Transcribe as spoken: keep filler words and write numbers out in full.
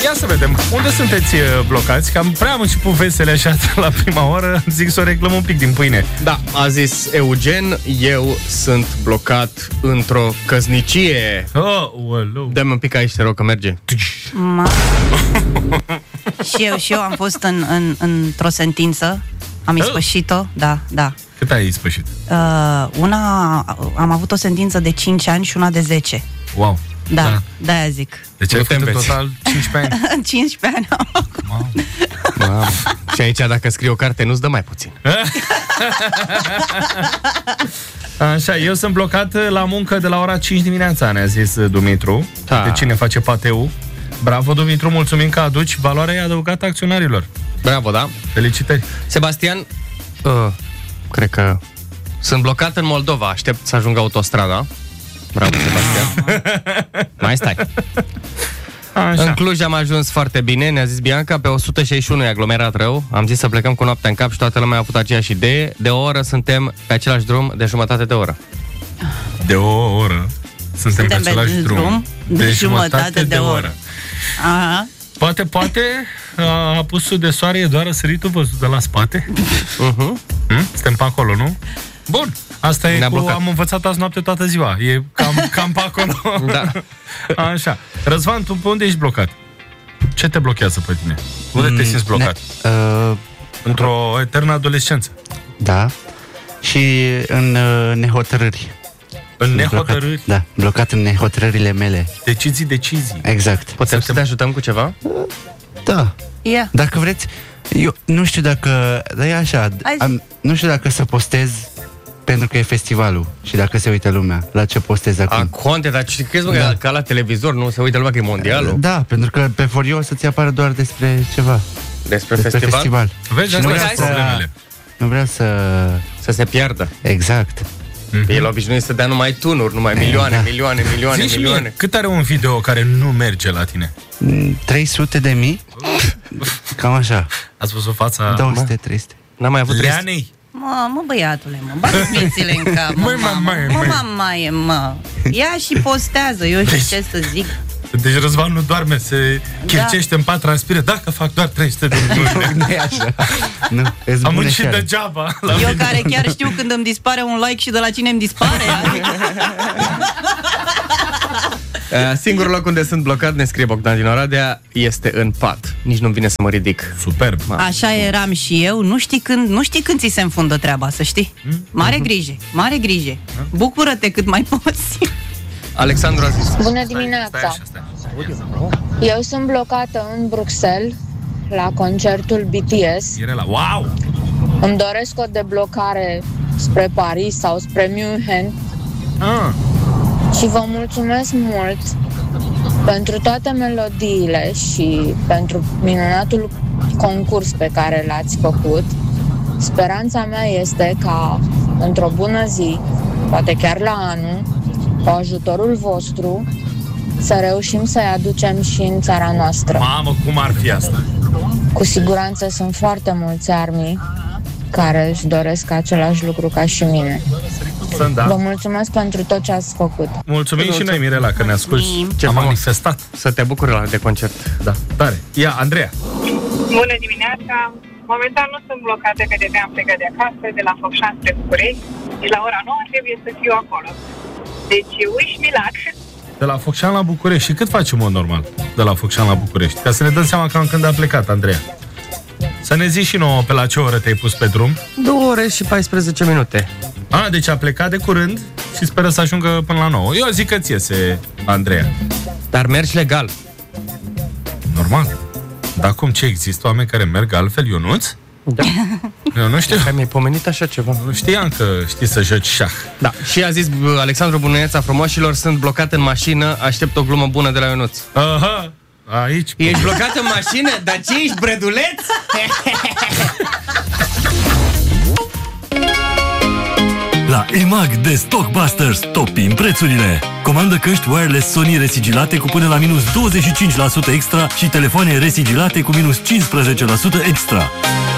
Ia să vedem, unde sunteți blocați? Cam prea am început vesele așa la prima oră. Zic să o reglăm un pic din pâine. Da, a zis Eugen, eu sunt blocat într-o căsnicie. Oh, wow. Dă-mi un pic aici, te rog, că merge. Ma. Și eu, și eu am fost în, în, într-o sentință. Am ispășit-o, da, da. Cât ai ispășit? Uh, una, am avut o sentință de cinci ani și una de zece. Wow. Da, da. De-aia zic. Deci ai făcut în total cincisprezece ani? cincisprezece ani am acum. Wow. Wow. Și aici, dacă scrii o carte, nu-ți dă mai puțin. Așa, eu sunt blocat la muncă de la ora cinci dimineața, ne-a zis Dumitru. Da. De cine face pateu. Bravo, Dumitru, mulțumim că aduci valoarea adăugată acționarilor. Bravo, da. Felicitări. Sebastian, uh, cred că sunt blocat în Moldova. Aștept să ajung autostrada. Bravo, Sebastian. Mai stai. Așa. În Cluj am ajuns foarte bine, ne-a zis Bianca, pe o sută șaizeci și unu e aglomerat rău. Am zis să plecăm cu noaptea în cap și toată lumea a avut aceeași idee. De o oră suntem pe același drum de jumătate de oră. De o oră suntem, suntem pe același drum, drum de, de jumătate, jumătate de, de oră. oră. Aha. Poate, poate a apusul de soare e doar răsăritul văzut de la spate. Uh-huh. hmm? Suntem pe acolo, nu? Bun. Asta e cu, am învățat azi noapte toată ziua. E cam, cam pe acolo. Da. Așa. Răzvan, tu pe unde ești blocat? Ce te blochează pe tine? Unde mm, te simți blocat? Ne, uh, Într-o eternă adolescență. Da. Și în uh, nehotărâri. În nehotărâri? Blocat, da, blocat în nehotărârile mele. Decizii, decizii. Exact. Putem să te, te ajutăm cu ceva? Da. Yeah. Dacă vreți, eu nu știu dacă, dar e așa, am, nu știu dacă să postez pentru că e festivalul și dacă se uită lumea, la ce postez acum. A, conte, dar ce crezi, bă, da. Ca la televizor, nu se uită lumea că e mondialul? Da, pentru că pe For You o să-ți apară doar despre ceva. Despre, despre festival? festival. Vezi, nu vreau să, problemele. Nu vreau să... Să se piardă. Exact. Mm-hmm. El obișnuit să dea numai tunuri, numai milioane, da. milioane, milioane, Zici milioane. Mie, cât are un video care nu merge la tine? trei sute de mii? Cam așa. Ați văzut fața? două sute trei sute. N-am mai avut Leanei? Mă, mă, băiatule, mă, bagă mințile în cap, mă, mă, mă, mă, mamaie, mă. Ia și postează, eu știu deci, ce să zic. Deci Răzvan nu doarme, se chircește da. în pat, transpiră. Dacă fac doar trei sute de milioane. Nu e așa. Nu, am muncit degeaba. Eu mine. Care chiar știu când îmi dispare un like și de la cine îmi dispare. Uh, singurul loc unde sunt blocat, ne scrie Bogdan din Oradea, este în pat. Nici nu-mi vine să mă ridic. Superb. Așa eram și eu. Nu știi când, nu știi când ți se înfundă treaba, să știi. Mare grijă, mare grijă. Bucură-te cât mai poți. Alexandru a zis. Bună dimineața. Eu sunt blocată în Bruxelles la concertul B T S. Wow! Îmi doresc o deblocare spre Paris sau spre München. Ah. Și vă mulțumesc mult pentru toate melodiile și pentru minunatul concurs pe care l-ați făcut. Speranța mea este ca într-o bună zi, poate chiar la anul, cu ajutorul vostru, să reușim să-i aducem și în țara noastră. Mamă, cum ar fi asta? Cu siguranță sunt foarte mulți armii care își doresc același lucru ca și mine. Sunt, da. Vă mulțumesc pentru tot ce ați făcut. Mulțumim Mulțumim. și noi, Mirela, că ne asculti. Ce am frumos. manifestat. Să te bucuri la de concert. Da, tare. Ia, Andreea. Bună dimineața. Momentan nu sunt blocate, că de-abia am plecat de acasă, de la Focșani spre București. Și la ora nouă trebuie să fiu acolo. Deci, wish me luck. De la Focșani la București. Și cât faci în mod normal de la Focșani la București? Ca să ne dăm seama cam când a plecat, Andreea. Să ne zici și nouă pe la ce oră te-ai pus pe drum. două ore și paisprezece minute. A, deci a plecat de curând și speră să ajungă până la nouă. Eu zic că ți iese, Andreea. Dar mergi legal. Normal. Dar cum, ce există oameni care merg altfel, Ionuț? Da. Eu nu știu. Mi-ai pomenit așa ceva. Nu știam că știi să joci șah. Da. Și a zis Alexandru Bunuieța, frumoșilor, sunt blocat în mașină, aștept o glumă bună de la Ionuț. Aha. Aici. Ești blocat în mașină? Dar ce, ești breduleț? La E M A G de Stockbusters topim prețurile. Comandă căști wireless Sony resigilate cu până la minus douăzeci și cinci la sută extra și telefoane resigilate cu minus cincisprezece la sută extra.